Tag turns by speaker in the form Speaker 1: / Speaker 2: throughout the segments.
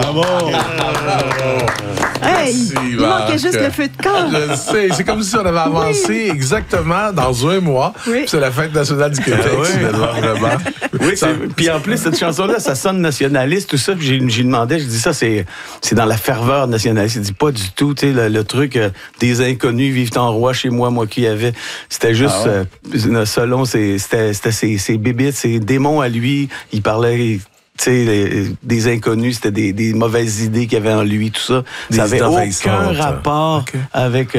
Speaker 1: Bravo!
Speaker 2: Hey, il manquait juste le feu de camp.
Speaker 3: Je sais, c'est comme si on avait avancé exactement dans un mois.
Speaker 2: Oui.
Speaker 3: C'est la fête nationale du Québec, vraiment.
Speaker 4: Oui, puis en plus, cette chanson-là, ça sonne nationaliste, tout ça. Puis j'ai demandé, je dis ça, c'est dans la ferveur nationaliste. Il dit pas du tout, tu sais, le truc des inconnus vivent en roi chez moi qui avait. C'était juste, selon c'était ses bébites, ses démons à lui. Il parlait... Tu sais, des inconnus, c'était des mauvaises idées qu'il y avait en lui, tout ça. Ça n'avait aucun rapport avec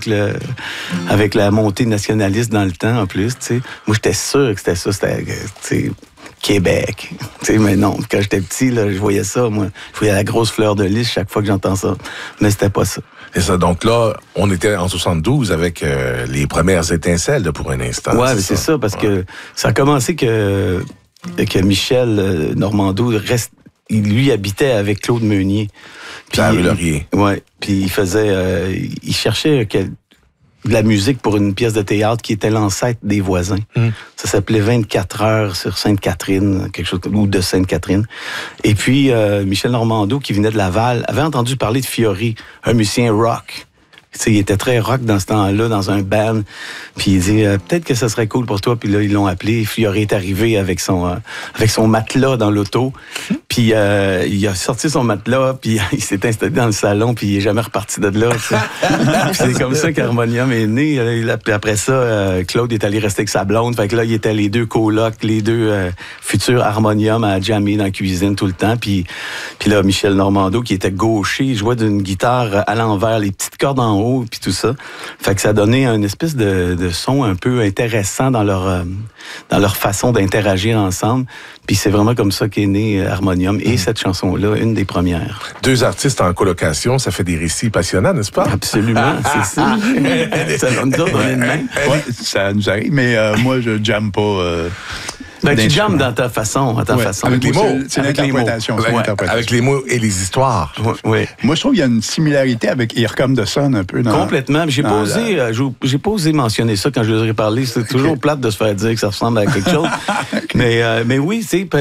Speaker 4: la montée nationaliste dans le temps, en plus, tu sais. Moi, j'étais sûr que c'était ça, c'était, tu sais, Québec. Tu sais, mais non, quand j'étais petit, là, je voyais ça, moi. Je voyais la grosse fleur de lys chaque fois que j'entends ça. Mais c'était pas ça.
Speaker 3: Et ça, donc là, on était en 72 avec les premières étincelles, là, pour un instant.
Speaker 4: Ouais, mais c'est ça, parce que ça a commencé que Michel Normando lui habitait avec Claude Meunier.
Speaker 3: Puis rue Laurier.
Speaker 4: Ouais, puis il cherchait de la musique pour une pièce de théâtre qui était l'ancêtre des Voisins. Ça s'appelait 24 heures sur Sainte-Catherine, quelque chose ou de Sainte-Catherine. Et puis Michel Normando, qui venait de Laval, avait entendu parler de Fiori, un musicien rock. T'sais, il était très rock dans ce temps-là, dans un band. Puis il dit, peut-être que ça serait cool pour toi. Puis là, ils l'ont appelé. Fiori est arrivé avec son matelas dans l'auto. Puis il a sorti son matelas, puis il s'est installé dans le salon, puis il est jamais reparti de là. C'est comme ça qu'Harmonium est né. Puis après ça, Claude est allé rester avec sa blonde. Fait que là, il était les deux colocs, les deux futurs Harmonium à jammer dans la cuisine tout le temps. Puis là, Michel Normando, qui était gaucher, il jouait d'une guitare à l'envers, les petites cordes en haut, puis tout ça. Fait que ça donnait une espèce de son un peu intéressant dans leur façon d'interagir ensemble. Puis c'est vraiment comme ça qu'est né Harmonium. Et cette chanson-là, une des premières.
Speaker 3: Deux artistes en colocation, ça fait des récits passionnants, n'est-ce pas?
Speaker 4: Absolument, c'est ça. Ça nous donne une main.
Speaker 1: Ouais, ça nous arrive, mais moi, je jamme pas...
Speaker 4: tu jammes dans ta façon,
Speaker 3: Avec les mots.
Speaker 1: C'est l'interprétation.
Speaker 3: Avec les mots et les histoires.
Speaker 4: Oui.
Speaker 1: Moi, je trouve qu'il y a une similarité avec Here Come the Sun un peu.
Speaker 4: Complètement. J'ai pas osé mentionner ça quand je leur ai parlé. C'est toujours plate de se faire dire que ça ressemble à quelque chose. Mais oui, tu sais,